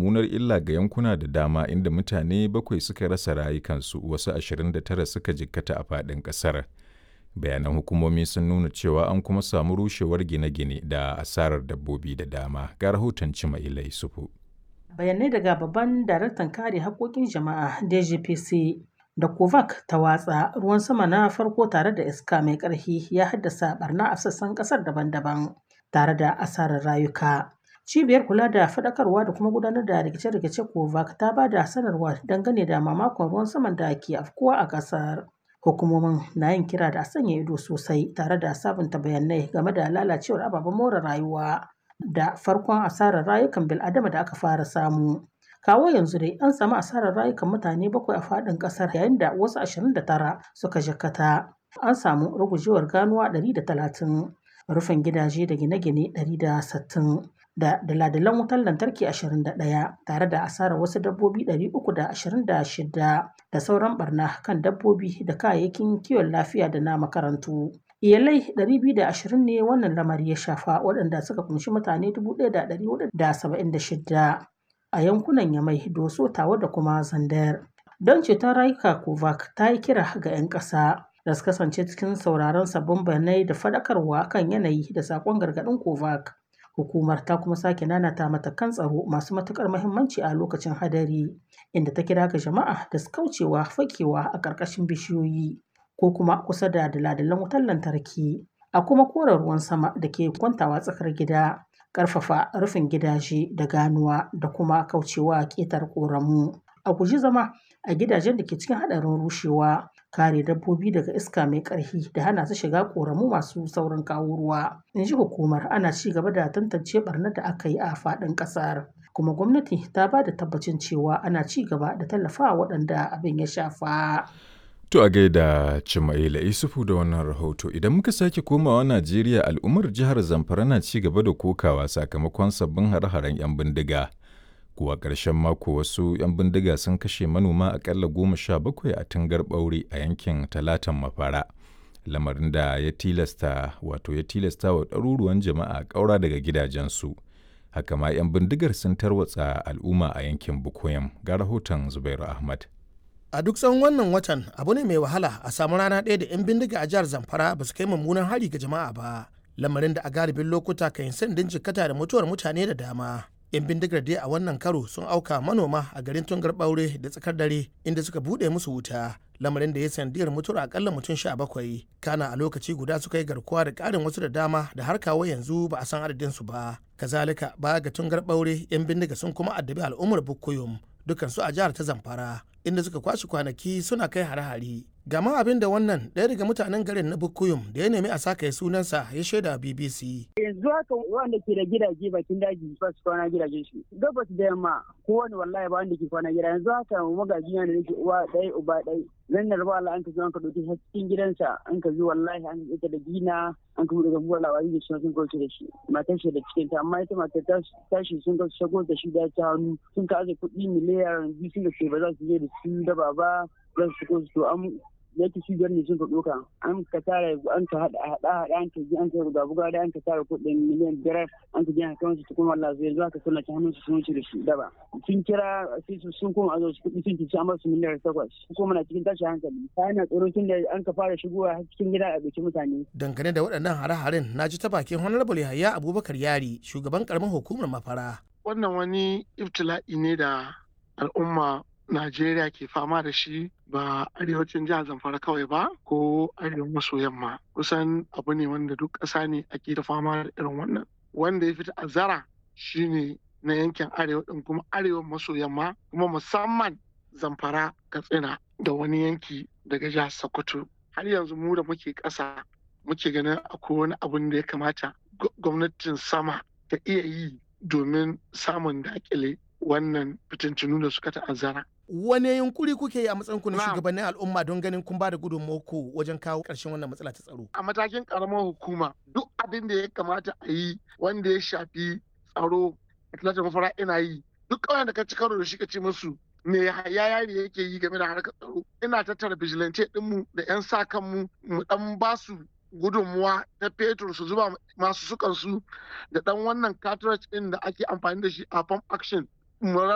mummunar illa ga yankuna da dama inda mutane 7 suka rasa rayukansu wasu 29 suka jikkata a faɗin ƙasar. Bayanan hukumomi sun nuna cewa an kuma samu rushewar gine-gine da asarar dabbobi da dama. Ga rahoton Cimaila Yusufu. Bayanai daga babban daraktan kare haƙƙoƙin jama'a DGPC da Kovac ta watsa, ruwan sama na farko tare da iska mai ƙarfi ya haddasa barna a sassan ƙasar daban-daban tare da asarar rayuka. Cibiyar kula da faɗakarwa da kuma gudanar da rikice-rikice Kovac ta ba da sanarwa dangane da mamakon ruwan saman da ke afkuwa a ƙasar. Hukumomin na yin kira da a sanya ido sosai tare da sabunta bayanai game da lalacewar ababen more rayuwa da farkon asarar rayukan bil'adama da aka fara samu. Kawo yanzu dai an samu asarar rayukan mutane 7 a faɗin ƙasar yayin da wasu 29 suka jikkata. An samu rugujewar ganuwa 130, rufin gidaje da gine-gine 160 da dala-dalan wutar lantarki 21 tare da asarar wasu dabbobi 326 da sauran barna kan dabbobi da kayayyakin kiwon lafiya da na makarantu. Iyalai 220 ne wannan lamari ya shafa waɗanda suka kunshi mutane 1,476 a yankunan Yamai, Doso, Tawa da kuma Zandar. Don ceton rayuka Kovac ta yi kira ga 'yan ƙasa da su kasance cikin sauraron sabbin bayanai da faɗakarwa kan yanayi da saƙon gargaɗin Kovac. Hukumar ta kuma sake nanata matakan tsaro masu matuƙar muhimmanci a lokacin hadari, inda ta kira ga jama'a da su kaucewa fakewa a ƙarƙashin bishiyoyi ko kuma kusa da dala-dalan wutar lantarki, a kuma kore ruwan sama da ke kwantawa tsakar gida, ƙarfafa rufin gidaje da ganuwa da kuma kaucewa ƙetar ƙoramu. A guji zama a gidajen da ke cikin haɗarin rushewa, kare dabbobi daga iska mai ƙarfi da hana su shiga ƙoramu masu saurin kawo ruwa. In ji hukumar, ana ci gaba da tantance ɓarnar da aka yi a faɗin ƙasar, kuma gwamnati ta ba da tabbacin cewa ana ci gaba da tallafawa waɗanda abin ya shafa. To a gaida Cimaila Isufu da wannan rahoto. Idan muka sake komawa Najeriya, al'ummar jihar Zamfara na ci gaba da kokawa sakamakon sabbin hare-haren 'yan bindiga. Kuwa ƙarshen mako wasu 'yan bindiga sun kashe manoma aƙalla 17 a Tungar Ɓaure a yankin Talatan Mafara. Lamarin da ya tilasta wa ɗaruruwan jama'a ƙaura daga gidajensu. Haka ma 'yan bindigar sun tarwatsa al'umma a yankin Bukoyam. Ga rahoton Zubairu Ahmad. A duk tsawon wannan watan abu ne mai wahala a samu rana ɗaya da 'yan bindiga a jihar Zamfara ba su kai mummunan hari ga jama'a ba. Lamarin da a galibin lokuta kan sandin jikkata da mutuwar mutane da dama. 'Yan bindigar dai a wannan karo sun auka manoma a garin Tungar Ɓaure da tsakar dare inda suka buɗe musu wuta. Lamarin da ya sandiyar mutuwar akalla mutum 17. Kana a lokaci guda suka yi garkuwa da ƙarin wasu da dama da har kawo yanzu ba a san adadinsu ba. Kazalika baya ga Tungar Ɓaure 'yan bindiga sun kuma addabi al'ummar Bukuyum dukansu a jihar ta Zamfara, inda suka kwashe kwanaki suna kai hare-hare. Gama abin da wannan ɗaya daga mutanen garin na Bukuyum da ya nemi a saka sunansa ya shaida BBC. Yanzu haka wanda ke da gidaje bakin daji ba su kwana gidajen shi. Gabas da yamma kowane wallahi ba wanda ke kwana gida. Yanzu haka magaji na da nake uwa ɗaya uba ɗaya. Nan da rabu Allah an ka zo an ka ɗauki cikin gidansa an ka zo wallahi an ka da gina an ka buɗe gabuwar labari da shi sun kauce da shi. Matar shi da cikin ta amma ita matar tashi sun ka shago da shi da ta hannu sun ka aje kuɗi miliyan 2 sun ce ba za su je da su daba ba za su ko su an yake cibiyar ne sun ka ɗauka an ka tara an ka haɗa an ka ji an ka ruga buga da an ka tara kuɗin miliyan 5 an ka ji an ka su kuma Allah zai zuwa ka suna ta hannun su sun wuce da shi daba sun kira sun koma a zo su kuɗi sun ci amma su miliyan 8 kuma na cikin tashin hankali yana tsoro tun da an ka fara shigowa cikin gida a ɗauki mutane. Dangane da waɗannan hare-haren na ji ta bakin Honorable Yahaya Abubakar Yari shugaban karamar hukumar Mafara. Wannan wani ibtila'i ne da al'umma Najeriya ke fama da shi ba arewacin jihar Zamfara kawai ba ko arewa maso yamma. Kusan abu ne wanda duk ƙasa ne ake da fama da irin wannan. Wanda ya fi ta'azzara shine na yankin arewa ɗin kuma arewa maso yamma kuma musamman Zamfara, Katsina da wani yanki daga jihar Sokoto. Har yanzu mu da muke ƙasa muke ganin akwai wani abun da ya kamata gwamnatin sama ta iya yi domin samun daƙile wannan fitintunu da suka ta'azzara. Wane yunkuri kuke yi a matsayin ku na shugabannin al'umma don ganin kun ba da gudunmawarku wajen kawo ƙarshen wannan matsala ta tsaro? A matakin ƙaramar hukuma duk abin da ya kamata a yi wanda ya shafi tsaro a Talatan Mafara ina yi. Duk ƙauyen da ka ci karo da shi ka ce musu me yari yake yi game da harkar tsaro. Ina tattara vigilante ɗinmu da 'yan sa kanmu mu ɗan ba su gudunmuwa ta fetur su zuba masu sukansu da ɗan wannan cartridge ɗin da ake amfani da shi a pump action.